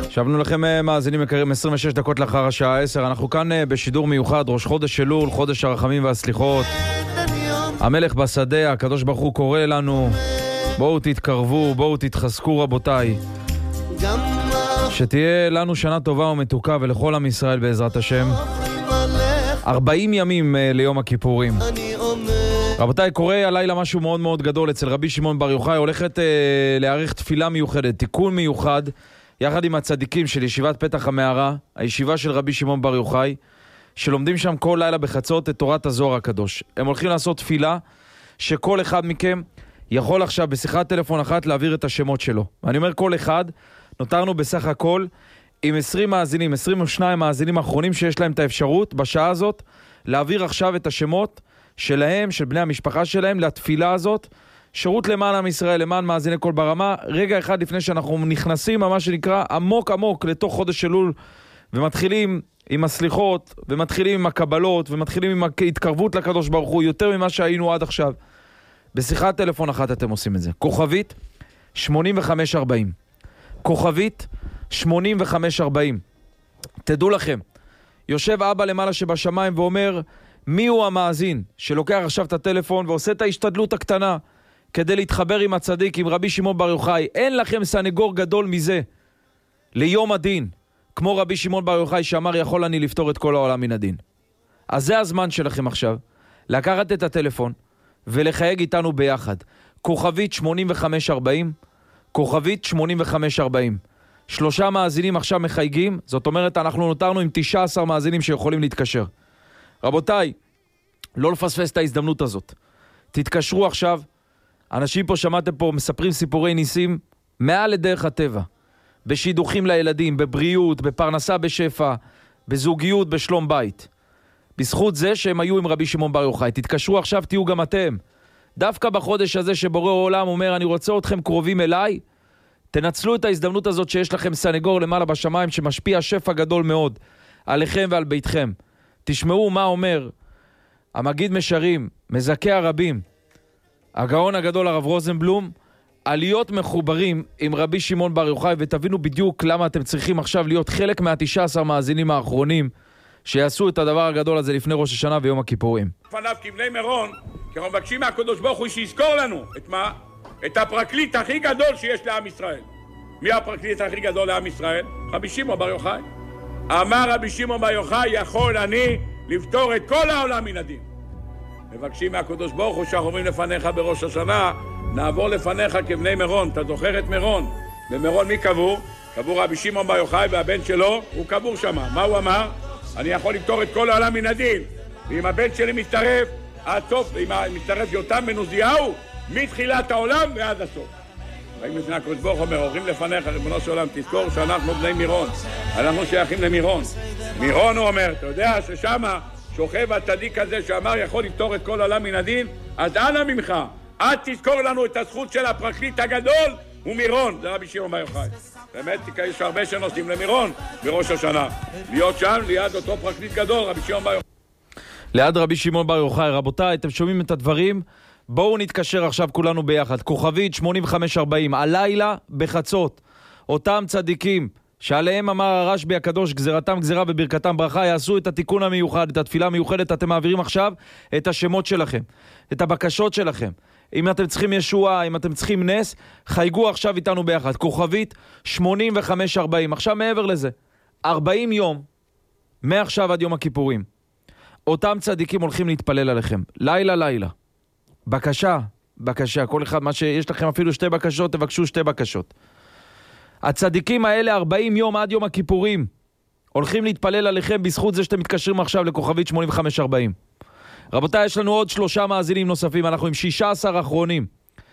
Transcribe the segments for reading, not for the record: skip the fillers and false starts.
שבנו לכם מאזינים יקרים 26 דקות לאחר השעה 10. אנחנו כאן בשידור מיוחד, ראש חודש אלול, חודש הרחמים והסליחות. המלך בשדה, הקדוש ברוך הוא קורא לנו, בואו תתקרבו, בואו תתחזקו רבותיי. שתהיה לנו שנה טובה ומתוקה ולכל עם ישראל בעזרת השם. 40 ימים ליום הכיפורים. רבותיי, קורא הלילה משהו מאוד מאוד גדול אצל רבי שמעון בר יוחאי. הולכת להעריך תפילה מיוחדת, תיקון מיוחד, יחד עם הצדיקים של ישיבת פתח המערה, הישיבה של רבי שמעון בר יוחאי, שלומדים שם כל לילה בחצות את תורת הזוהר הקדוש. הם הולכים לעשות תפילה שכל אחד מכם יכול עכשיו בשיחת טלפון אחת להעביר את השמות שלו. ואני אומר כל אחד, נותרנו בסך הכל עם 20 מאזינים, 22 מאזינים האחרונים שיש להם את האפשרות בשעה הזאת להעביר עכשיו את השמות שלהם, של בני המשפחה שלהם, לתפילה הזאת. שירות למען עם ישראל, למען מאזיני כל ברמה. רגע אחד לפני שאנחנו נכנסים, מה שנקרא, עמוק עמוק לתוך חודש אלול, ומתחילים עם הסליחות, ומתחילים עם הקבלות, ומתחילים עם ההתקרבות לקדוש ברוך הוא, יותר ממה שהיינו עד עכשיו. בשיחת טלפון אחת אתם עושים את זה. כוכבית 8540. כוכבית 8540. תדעו לכם, יושב אבא למעלה שבשמיים ואומר, מי הוא המאזין שלוקח עכשיו את הטלפון ועושה את ההשתדלות הקטנה כדי להתחבר עם הצדיק, עם רבי שמעון בר יוחאי. אין לכם סנגור גדול מזה ליום הדין, כמו רבי שמעון בר יוחאי שאמר, יכול אני לפתור את כל העולם מן הדין. אז זה הזמן שלכם עכשיו, לקחת את הטלפון ולחייג איתנו ביחד. כוכבית 8540, כוכבית 8540. 3 מאזינים עכשיו מחייגים, זאת אומרת אנחנו נותרנו עם 19 מאזינים שיכולים להתקשר. רבותיי, לא לפספס את ההזדמנות הזאת. תתקשרו עכשיו. אנשים פה, שמעתם פה, מספרים סיפורי ניסים מעל לדרך הטבע. בשידוכים לילדים, בבריאות, בפרנסה בשפע, בזוגיות, בשלום בית. בזכות זה שהם היו עם רבי שמעון בר יוחאי. תתקשרו עכשיו, תהיו גם אתם. דווקא בחודש הזה שבורא העולם אומר, אני רוצה אתכם קרובים אליי, תנצלו את ההזדמנות הזאת שיש לכם סנגור למעלה בשמיים שמשפיע שפע גדול מאוד עליכם ועל ביתכם. תשמעו מה אומר המגיד משרים, מזכה הרבים, הגאון הגדול הרב רוזנבלום, על להיות מחוברים עם רבי שמעון בר יוחאי, ותבינו בדיוק למה אתם צריכים עכשיו להיות חלק מה-19 מאזינים האחרונים שיעשו את הדבר הגדול הזה לפני ראש השנה ויום הכיפורים. פניו כבני מירון, כי אנחנו מבקשים מהקדוש ברוך הוא שיזכור לנו את מה? את הפרקליט הכי גדול שיש לעם ישראל. מי הפרקליט הכי גדול לעם ישראל? רבי שמעון בר יוחאי. אמר רבי שמעון בר יוחאי, יכול אני לפתור את כל העולם מן הדין. מבקשים מהקדוש ברוך הוא שאנחנו עוברים לפניך בראש השנה, נעבור לפניך כבני מירון. אתה זוכר את מירון? במירון מי קבור? קבור רבי שמעון בר יוחאי, והבן שלו הוא קבור שם. מה הוא אמר? אני יכול לפתור את כל העולם מן הדין. ואם הבן שלי מצטרף עד סוף, ואם מצטרף יותם בן עוזיהו, מתחילת העולם ועד הסוף. ואם לפני הקדוש ברוך הוא אומר, עוברים לפניך ריבונו של עולם, תזכור שאנחנו בני מירון, אנחנו שייכים למירון. מירון הוא אומר, אתה יודע ששמה שוכב הצדיק הזה שאמר יכול לפתור את כל העולם מן הדין, אז אנא ממך, אל תזכור לנו את הזכות של הפרקליט הגדול, הוא מירון, זה רבי שמעון בר יוחאי. באמת יש הרבה שנוסעים למירון בראש השנה, להיות שם ליד אותו פרקליט גדול, רבי שמעון בר יוחאי. ליד רבי שמעון בר יוחאי. רבותיי, אתם שומעים את הדברים? בואו נתקשר עכשיו כולנו ביחד. כוכבית 8540, הלילה בחצות, אותם צדיקים שעליהם אמר הרשב"י הקדוש, גזרתם גזרה וברכתם ברכה, יעשו את התיקון המיוחד, את התפילה המיוחדת. אתם מעבירים עכשיו את השמות שלכם, את הבקשות שלכם. אם אתם צריכים ישועה, אם אתם צריכים נס, חייגו עכשיו איתנו ביחד. כוכבית 8540. עכשיו מעבר לזה, 40 יום מעכשיו עד יום הכיפורים, אותם צדיקים הולכים להתפלל עליכם לילה לילה. בקשה, כל אחד מה שיש לכם, אפילו 2 בקשות, תבקשו 2 בקשות. הצדיקים האלה 40 יום עד יום הכיפורים הולכים להתפלל עליכם בזכות זה שאתם מתקשרים עכשיו לכוכבית 8540. רבותיי, יש לנו עוד 3 מאזינים נוספים, אנחנו עם 16 אחרונים.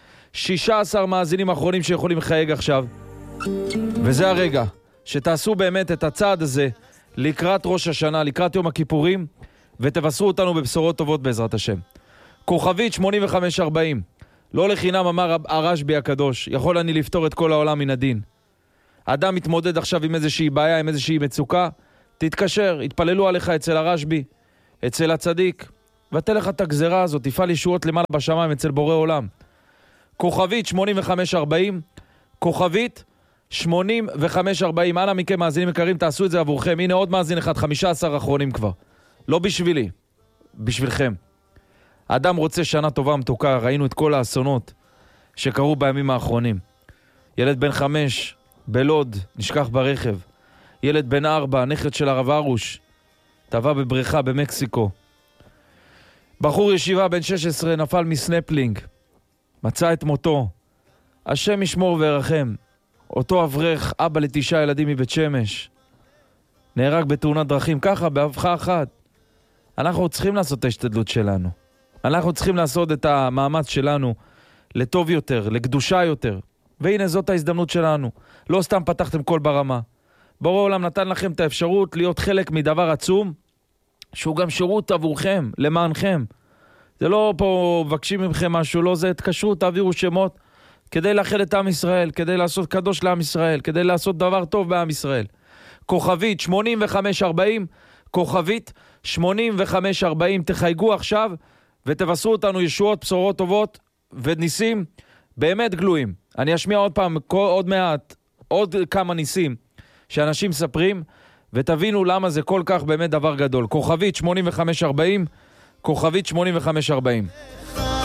16 מאזינים אחרונים שיכולים לחייג עכשיו. וזה הרגע שתעשו באמת את הצעד הזה לקראת ראש השנה, לקראת יום הכיפורים, ותבשרו אותנו בבשורות טובות בעזרת השם. כוכבית 8540. לא לחינם אמר הרשב"י הקדוש, יכול אני לפתור את כל העולם מן הדין. אדם מתמודד עכשיו עם איזושהי בעיה, עם איזושהי מצוקה, תתקשר, התפללו עליך אצל הרשב"י, אצל הצדיק, ותן לך את הגזרה הזאת, תפעל ישועות למעלה בשמיים אצל בורא עולם. כוכבית 8540, כוכבית 8540, אנא מכם מאזינים יקרים, תעשו את זה עבורכם. הנה עוד מאזין אחד, 15 אחרונים כבר. לא בשבילי, בשבילכם. האדם רוצה שנה טובה מתוקה, ראינו את כל האסונות שקרו בימים האחרונים. ילד בן 5 בלוד נשכח ברכב. ילד בן 4, נכד של הרב ארוש, טבע בבריכה במקסיקו. בחור ישיבה בן 16 נפל מסנפלינג, מצא את מותו. השם ישמור וירחם. אותו אברך, אבא ל9 ילדים מבית שמש, נהרג בתאונת דרכים, ככה, באבחה אחת. אנחנו צריכים לעשות את ההשתדלות שלנו. אנחנו צריכים לעשות את המאמץ שלנו לטוב יותר, לקדושה יותר. והנה זאת ההזדמנות שלנו. לא סתם פתחתם כל ברמה. בורא עולם נתן לכם את האפשרות להיות חלק מדבר עצום, שהוא גם שירות עבורכם, למענכם. זה לא פה מבקשים מכם משהו, לא, זה התקשרו, תעבירו שמות, כדי לאחד את עם ישראל, כדי לעשות קדוש לעם ישראל, כדי לעשות דבר טוב בעם ישראל. כוכבית 8540, כוכבית 8540, תחייגו עכשיו ותבשרו אותנו ישועות, בשורות טובות וניסים באמת גלויים. אני אשמיע עוד פעם, עוד מעט, עוד כמה ניסים שאנשים מספרים, ותבינו למה זה כל כך באמת דבר גדול. כוכבית 8540, כוכבית 8540.